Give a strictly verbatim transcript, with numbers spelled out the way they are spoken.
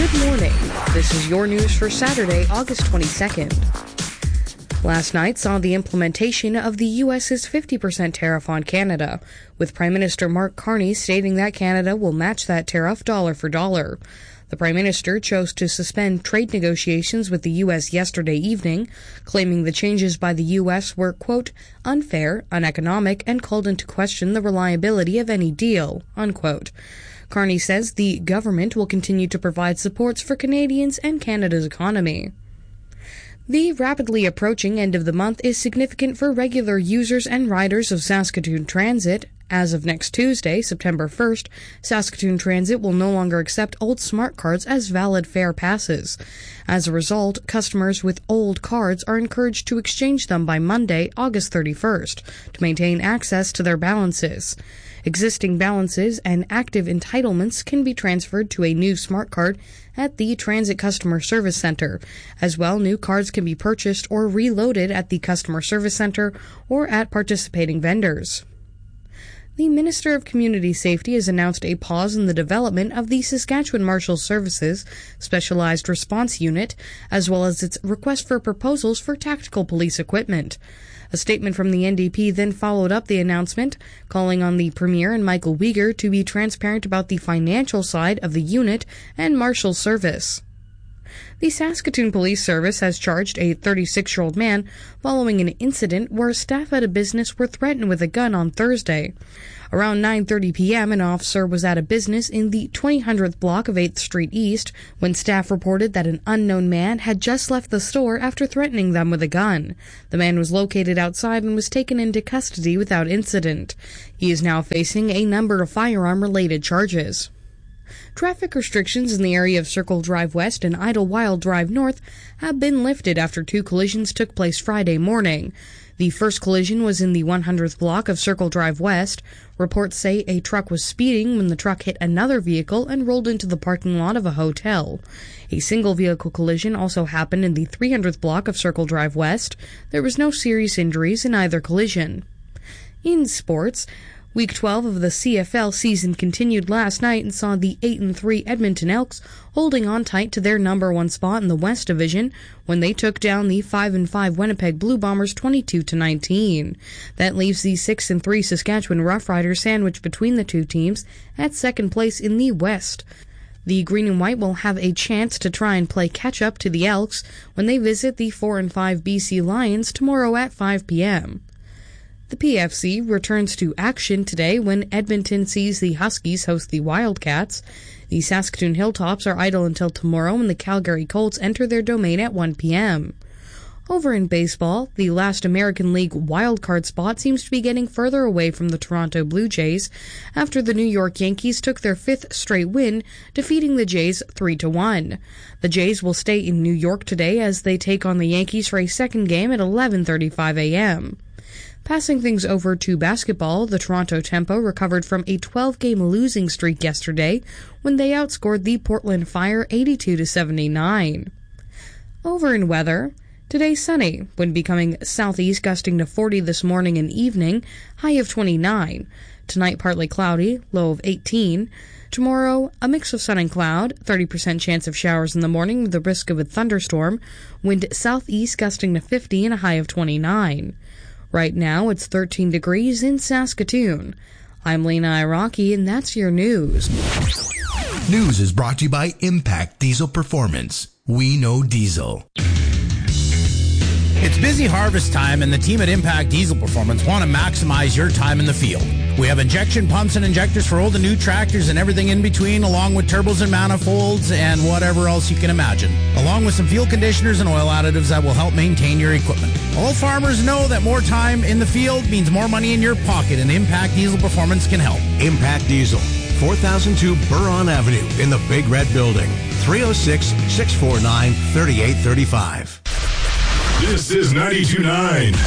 Good morning. This is your news for Saturday, August twenty-second. Last night saw the implementation of the U S's fifty percent tariff on Canada, with Prime Minister Mark Carney stating that Canada will match that tariff dollar for dollar. The Prime Minister chose to suspend trade negotiations with the U S yesterday evening, claiming the changes by the U S were, quote, unfair, uneconomic, and called into question the reliability of any deal, unquote. Carney says the government will continue to provide supports for Canadians and Canada's economy. The rapidly approaching end of the month is significant for regular users and riders of Saskatoon Transit. As of next Tuesday, September first, Saskatoon Transit will no longer accept old smart cards as valid fare passes. As a result, customers with old cards are encouraged to exchange them by Monday, August thirty-first, to maintain access to their balances. Existing balances and active entitlements can be transferred to a new smart card at the Transit Customer Service Center. As well, new cards can be purchased or reloaded at the Customer Service Center or at participating vendors. The Minister of Community Safety has announced a pause in the development of the Saskatchewan Marshal Services Specialized Response Unit, as well as its request for proposals for tactical police equipment. A statement from the N D P then followed up the announcement, calling on the Premier and Michael Uyghur to be transparent about the financial side of the unit and Marshal Service. The Saskatoon Police Service has charged a thirty-six-year-old man following an incident where staff at a business were threatened with a gun on Thursday. Around nine thirty p.m., an officer was at a business in the twenty hundredth block of eighth Street East when staff reported that an unknown man had just left the store after threatening them with a gun. The man was located outside and was taken into custody without incident. He is now facing a number of firearm-related charges. Traffic restrictions in the area of Circle Drive West and Idlewild Drive North have been lifted after two collisions took place Friday morning. The first collision was in the one hundredth block of Circle Drive West. Reports say a truck was speeding when the truck hit another vehicle and rolled into the parking lot of a hotel. A single vehicle collision also happened in the three hundredth block of Circle Drive West. There was no serious injuries in either collision. In sports, Week twelve of the C F L season continued last night and saw the eight and three Edmonton Elks holding on tight to their number one spot in the West Division when they took down the five and five Winnipeg Blue Bombers twenty-two to nineteen. That leaves the six and three Saskatchewan Roughriders sandwiched between the two teams at second place in the West. The Green and White will have a chance to try and play catch-up to the Elks when they visit the four and five B C Lions tomorrow at five p.m. The P F C returns to action today when Edmonton sees the Huskies host the Wildcats. The Saskatoon Hilltops are idle until tomorrow when the Calgary Colts enter their domain at one p.m. Over in baseball, the last American League wildcard spot seems to be getting further away from the Toronto Blue Jays after the New York Yankees took their fifth straight win, defeating the Jays three to one. The Jays will stay in New York today as they take on the Yankees for a second game at eleven thirty-five a.m. Passing things over to basketball, the Toronto Tempo recovered from a twelve-game losing streak yesterday when they outscored the Portland Fire eighty-two to seventy-nine. Over in weather, today sunny, wind becoming southeast gusting to forty this morning and evening, high of twenty-nine. Tonight partly cloudy, low of eighteen. Tomorrow, a mix of sun and cloud, thirty percent chance of showers in the morning with the risk of a thunderstorm, wind southeast gusting to fifty and a high of twenty-nine. Right now, it's thirteen degrees in Saskatoon. I'm Lena Iraqi, and that's your news. News is brought to you by Impact Diesel Performance. We know diesel. It's busy harvest time, and the team at Impact Diesel Performance want to maximize your time in the field. We have injection pumps and injectors for old and new tractors and everything in between, along with turbos and manifolds and whatever else you can imagine, along with some fuel conditioners and oil additives that will help maintain your equipment. All farmers know that more time in the field means more money in your pocket, and Impact Diesel Performance can help. Impact Diesel, four thousand two Buron Avenue in the Big Red Building, three oh six, six four nine, three eight three five. This is ninety-two point nine